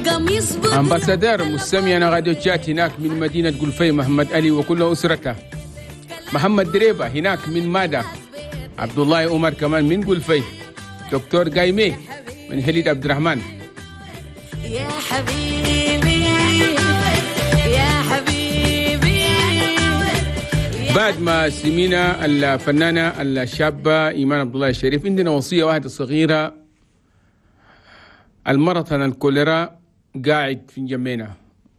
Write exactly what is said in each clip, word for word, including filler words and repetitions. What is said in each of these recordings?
أمباسادور مستمعنا راديو تشات هناك من مدينة قلفي محمد علي وكل أسرته. محمد دريبة هناك من مادا. عبد الله عمر كمان من قلفي. دكتور قايمي من هليد عبد الرحمن. يا حبيبي يا حبيبي. بعد ما سمينا الفنانة الشابة إيمان عبد الله الشريف، عندنا وصية واحدة صغيرة. المرض الكوليرا قاعد في جنبنا،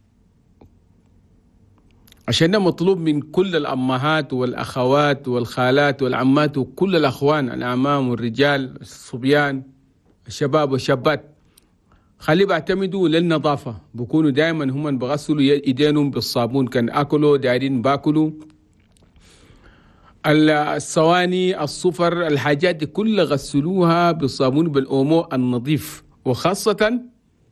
عشان ده مطلوب من كل الأمهات والأخوات والخالات والعمات وكل الأخوان الأعمام والرجال الصبيان الشباب والشابات، خلي بيعتمدوا للنظافة، بيكونوا دائما هم بغسلوا ايدينهم بالصابون، كان أكلوا دايرين باكلوا الصواني الصفر الحاجات دي كلها غسلوها بالصابون بالأومو النظيف، وخاصة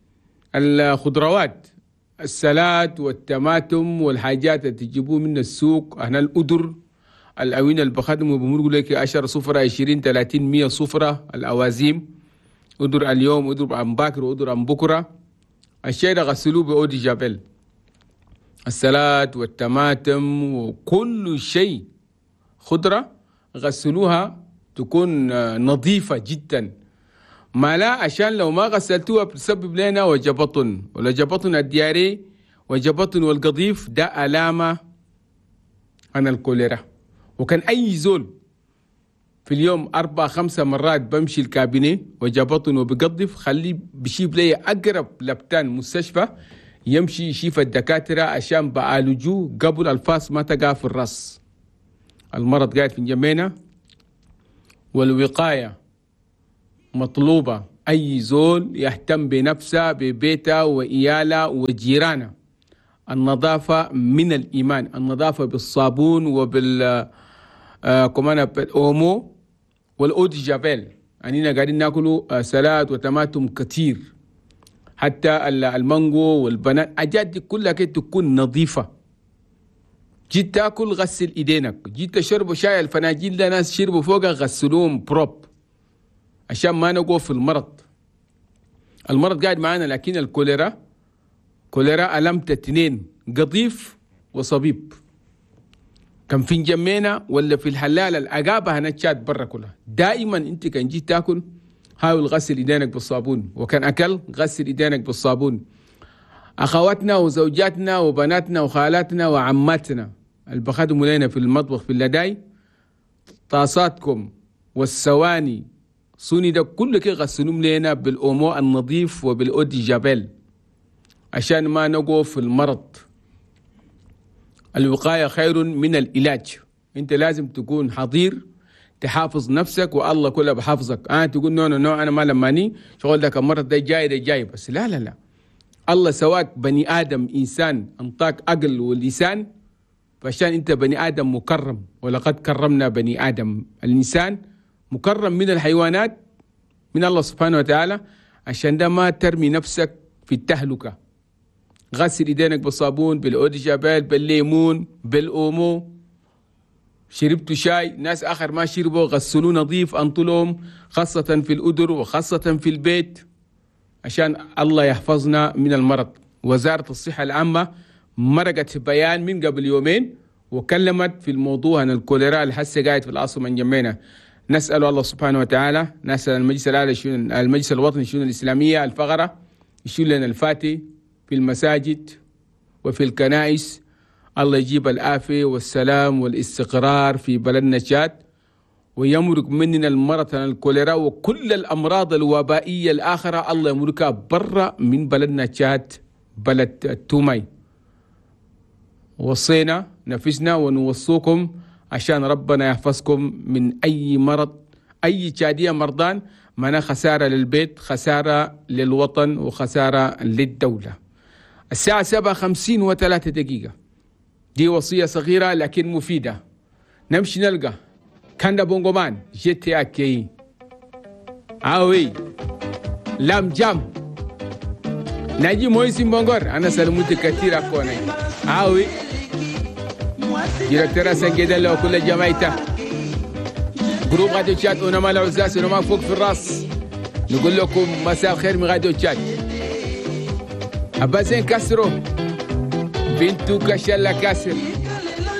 الخضروات السلات والطماطم والحاجات اللي تجيبوه من السوق. هنا الأدر الأوين اللي بخدموا بمرقوا لك عشرة صفرة عشرين ثلاثين مية صفرة، الأوازيم أدر اليوم أدر عن باكر وأدر عن بكرة، الشيء ده غسلوه بأودي جابل. السلات والطماطم وكل شيء خضرة غسلوها تكون نظيفة جدا، ما لا عشان لو ما غسلتوها بتسبب لنا وجبطن ولا جبطن الدياري وجبطن والقضيف، ده علامة عن الكوليرا. وكان أي زول في اليوم أربع خمسة مرات بمشي الكابينة وجبطن وبقضف، خليه بشيب لي أقرب لبتان مستشفى يمشي يشيف الدكاترة عشان بعالجوه قبل الفاس ما تقع في الرأس. المرض قاعد في جنبنا، والوقاية مطلوبة. أي زول يهتم بنفسه ببيته وإياله وجيرانه. النظافة من الإيمان، النظافة بالصابون وبال آه كمان بالأومو والأودي جافيل. أننا قاعدين ناكلوا آه سلاد وطماطم كتير، حتى المانجو والبنات، حاجات دي كلها كي تكون نظيفة. جيت تاكل غسل ايدينك، جيت تشرب شاي الفناجيل ده ناس شربوا فوقها غسلوهم بروب عشان ما نقو في المرض. المرض قاعد معانا، لكن الكوليرا كوليرا علامة اتنين، قضيف وصبيب. كان في جمينا ولا في الحلال العقابة هنتشات برا كلها. دائما انت كان جيت تاكل حاول غسل ايدينك بالصابون، وكان اكل غسل ايدينك بالصابون. اخواتنا وزوجاتنا وبناتنا وخالاتنا وعماتنا اللي بخدموا لنا في المطبخ في اللداي، طاساتكم والسواني صوني ده كله كي غسلوهم لنا بالأومو النظيف وبالأودي جابيل عشان ما نقو في المرض. الوقاية خير من العلاج. انت لازم تكون حضير، تحافظ نفسك والله كله بحافظك. آه تقول نو نو انا ما لماني شغل ده المرض ده جاي ده جاي، بس لا لا لا، الله سواك بني آدم إنسان انطاك عقل ولسان، فعشان انت بني آدم مكرم، ولقد كرمنا بني آدم. الإنسان مكرم من الحيوانات من الله سبحانه وتعالى، عشان ده ما ترمي نفسك في التهلكة. غسل ايدينك بالصابون بالأودي جابيل بالليمون بالأومو. شربتوا شاي، ناس آخر ما شربوا غسلوه نظيف أنطلهم، خاصة في الأدر وخاصة في البيت، عشان الله يحفظنا من المرض. وزارة الصحة العامة مرقت بيان من قبل يومين وكلمت في الموضوع عن الكوليرا اللي هسه قاعد في العاصمة من جنبنا. نسأل الله سبحانه وتعالى، نسأل المجلس الأعلى المجلس الوطني للشؤون الإسلامية الفقرة يشيل لنا الفاتي في المساجد وفي الكنائس. الله يجيب العافية والسلام والاستقرار في بلدنا تشاد، ويمرق مننا المرض الكوليرا وكل الأمراض الوبائية الآخرة، الله يمرقها برا من بلدنا تشاد بلد التومي. وصينا نفسنا ونوصوكم عشان ربنا يحفظكم من أي مرض. أي تشادية مرضان معنا خسارة للبيت، خسارة للوطن، وخسارة للدولة. الساعة سبعة خمسين وثلاثة دقيقة. دي وصية صغيرة لكن مفيدة. نمشي نلقى كاندا بونغومان جيتي أكي عاوي لام جام ناجي مويسي بونغور. أنا سلمت كثير أكوني عاوي ديركتورة سنجيدة لو كل جماعته جروب راديو تشات ونما العزاز ونما فوق في الراس. نقول لكم مساء الخير من راديو تشات. Abasen Castro, Bintu Kashalla Kasser.